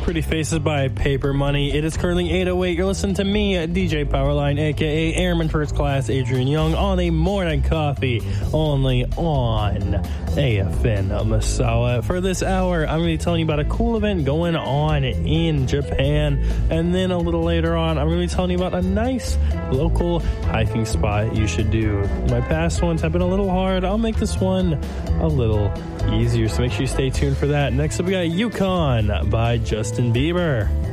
Pretty Faces by Paper Money. It is currently 8:08. You're listening to me, DJ Powerline, a.k.a. Airman First Class Adrian Young, on a morning coffee, only on AFN Masawa. For this hour, I'm going to be telling you about a cool event going on in Japan, and then a little later on, I'm going to be telling you about a nice local hiking spot you should do. My past ones have been a little hard. I'll make this one a little easier, so make sure you stay tuned for that. Next up, we got Yukon by Justin Bieber.